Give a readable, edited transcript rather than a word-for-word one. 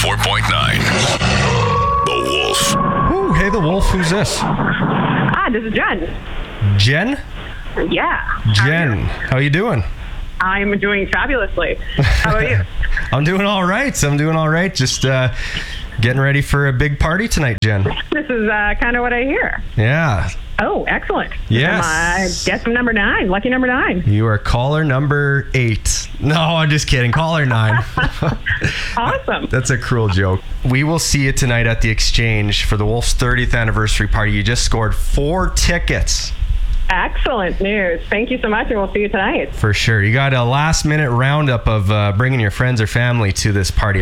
94.9. The Wolf. Ooh, hey, the Wolf. Who's this? This is Jen. Jen? Yeah. Jen, how you doing? I'm doing fabulously. How about you? I'm doing all right. Just getting ready for a big party tonight, Jen. This is kind of what I hear. Yeah. Oh, excellent. Yes. I guess I'm number 9. Lucky number 9. You are caller number 8. No, I'm just kidding. Caller 9. Awesome. That's a cruel joke. We will see you tonight at the Exchange for the Wolf's 30th anniversary party. You just scored 4 tickets. Excellent news. Thank you so much, and we'll see you tonight. For sure. You got a last-minute roundup of bringing your friends or family to this party.